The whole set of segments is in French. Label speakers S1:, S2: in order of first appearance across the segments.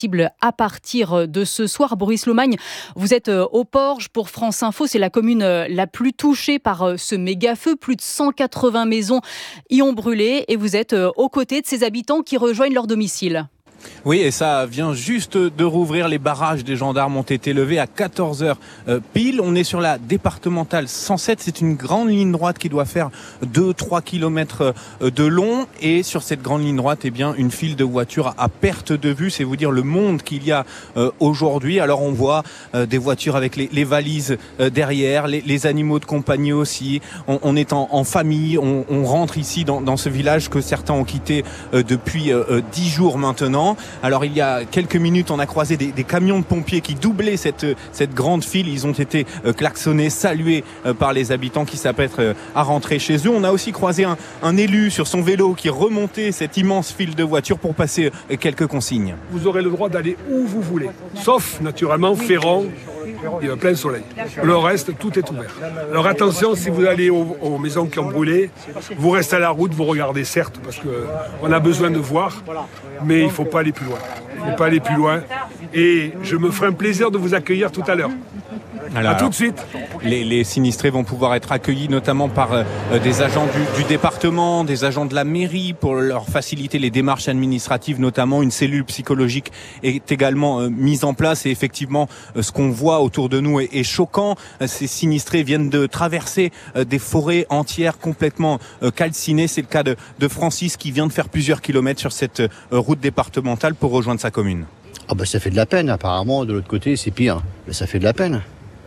S1: À partir de ce soir. Boris Lomagne, vous êtes au Porge pour France Info. C'est la commune la plus touchée par ce méga-feu. Plus de 180 maisons y ont brûlé et vous êtes aux côtés de ces habitants qui rejoignent leur domicile.
S2: Oui, et ça vient juste de rouvrir. Les barrages des gendarmes ont été levés à 14h pile. On est sur la départementale 107. C'est une grande ligne droite qui doit faire 2-3 km de long. Et sur cette grande ligne droite, une file de voitures à perte de vue. C'est vous dire le monde qu'il y a aujourd'hui. Alors on voit des voitures avec les valises derrière, les animaux de compagnie aussi. On est en famille. On rentre ici dans ce village que certains ont quitté depuis 10 jours maintenant. Alors il y a quelques minutes, on a croisé des camions de pompiers qui doublaient cette grande file. Ils ont été klaxonnés, salués par les habitants qui s'apprêtent à rentrer chez eux. On a aussi croisé un élu sur son vélo qui remontait cette immense file de voitures pour passer quelques consignes.
S3: Vous aurez le droit d'aller où vous voulez, sauf naturellement Ferrand, il y a plein soleil. Le reste, tout est ouvert. Alors attention, si vous allez aux maisons qui ont brûlé, vous restez à la route, vous regardez certes, parce qu'on a besoin de voir, mais il ne faut pas aller plus loin. Il ne faut pas aller plus loin. Et je me ferai un plaisir de vous accueillir tout à l'heure. Alors, à tout de suite.
S2: Les sinistrés vont pouvoir être accueillis notamment par des agents du département, des agents de la mairie pour leur faciliter les démarches administratives, notamment une cellule psychologique est également mise en place. Et effectivement, ce qu'on voit autour de nous est choquant. Ces sinistrés viennent de traverser des forêts entières complètement calcinées. C'est le cas de Francis qui vient de faire plusieurs kilomètres sur cette route départementale pour rejoindre sa commune.
S4: Ça fait de la peine, apparemment, de l'autre côté c'est pire. Mais ça fait de la peine.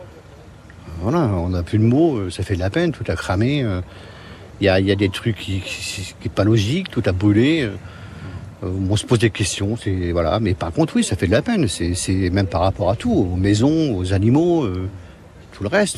S4: Voilà, on n'a plus de mots, ça fait de la peine, tout a cramé. Il y a des trucs qui n'est pas logique, tout a brûlé. On se pose des questions, voilà. Mais par contre, oui, ça fait de la peine. C'est même par rapport à tout, aux maisons, aux animaux, tout le reste.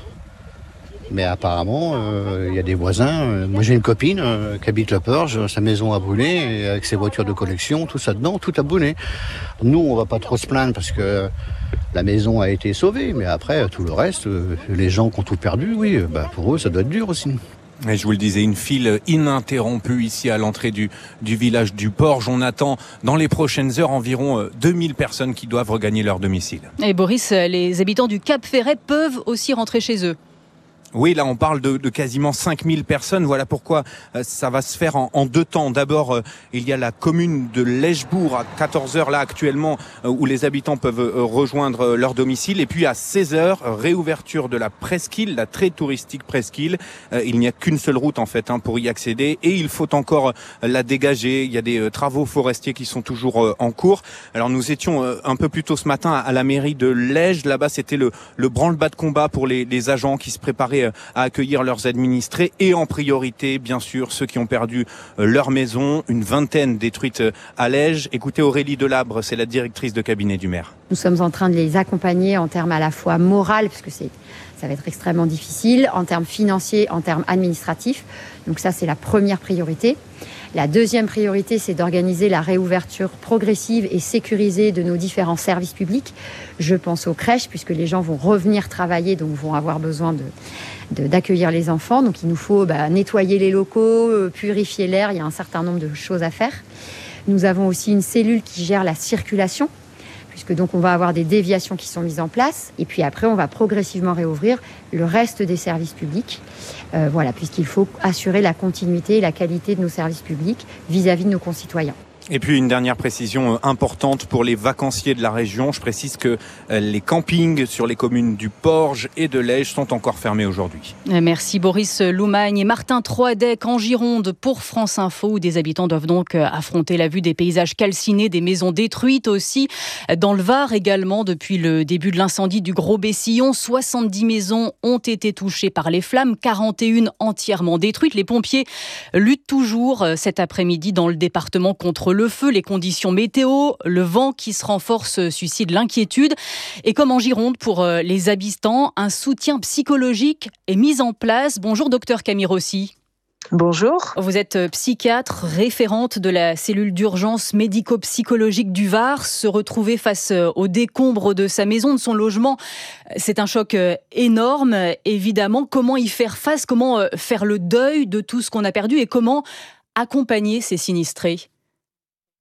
S4: Mais apparemment, il y a des voisins. Moi, j'ai une copine qui habite le Porge, sa maison a brûlé, et avec ses voitures de collection, tout ça dedans, tout a brûlé. Nous, on va pas trop se plaindre parce que la maison a été sauvée, mais après, tout le reste, les gens qui ont tout perdu, oui, pour eux, ça doit être dur aussi.
S2: Et je vous le disais, une file ininterrompue ici à l'entrée du village du Porge. On attend dans les prochaines heures environ 2000 personnes qui doivent regagner leur domicile.
S1: Et Boris, les habitants du Cap Ferret peuvent aussi rentrer chez eux.
S2: Oui, là, on parle de quasiment 5000 personnes. Voilà pourquoi ça va se faire en deux temps. D'abord, il y a la commune de Lèchebourg à 14h là actuellement où les habitants peuvent rejoindre leur domicile. Et puis à 16h, réouverture de la presqu'île, la très touristique presqu'île. Il n'y a qu'une seule route en fait pour y accéder et il faut encore la dégager. Il y a des travaux forestiers qui sont toujours en cours. Alors nous étions un peu plus tôt ce matin à la mairie de Lège. Là-bas, c'était le branle-bas de combat pour les agents qui se préparaient à accueillir leurs administrés et en priorité, bien sûr, ceux qui ont perdu leur maison, une vingtaine détruites à Lège. Écoutez Aurélie Delabre, c'est la directrice de cabinet du maire.
S5: Nous sommes en train de les accompagner en termes à la fois moral, puisque ça va être extrêmement difficile, en termes financiers, en termes administratifs. Donc ça, c'est la première priorité. La deuxième priorité, c'est d'organiser la réouverture progressive et sécurisée de nos différents services publics. Je pense aux crèches, puisque les gens vont revenir travailler, donc vont avoir besoin d'accueillir les enfants. Donc il nous faut nettoyer les locaux, purifier l'air, il y a un certain nombre de choses à faire. Nous avons aussi une cellule qui gère la circulation, puisque donc on va avoir des déviations qui sont mises en place. Et puis après, on va progressivement réouvrir le reste des services publics. Puisqu'il faut assurer la continuité et la qualité de nos services publics vis-à-vis de nos concitoyens.
S2: Et puis une dernière précision importante pour les vacanciers de la région. Je précise que les campings sur les communes du Porge et de Lège sont encore fermés aujourd'hui.
S1: Merci Boris Lomagne et Martin Troadec en Gironde pour France Info où des habitants doivent donc affronter la vue des paysages calcinés, des maisons détruites aussi. Dans le Var également, depuis le début de l'incendie du Gros Bessillon, 70 maisons ont été touchées par les flammes, 41 entièrement détruites. Les pompiers luttent toujours cet après-midi dans le département contre le feu, les conditions météo, le vent qui se renforce suscite l'inquiétude. Et comme en Gironde, pour les habitants, un soutien psychologique est mis en place. Bonjour docteur Camille Rossi.
S6: Bonjour.
S1: Vous êtes psychiatre, référente de la cellule d'urgence médico-psychologique du Var. Se retrouver face au décombre de sa maison, de son logement, c'est un choc énorme. Évidemment, comment y faire face, comment faire le deuil de tout ce qu'on a perdu et comment accompagner ces sinistrés ?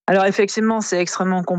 S6: Alors effectivement, c'est extrêmement compliqué.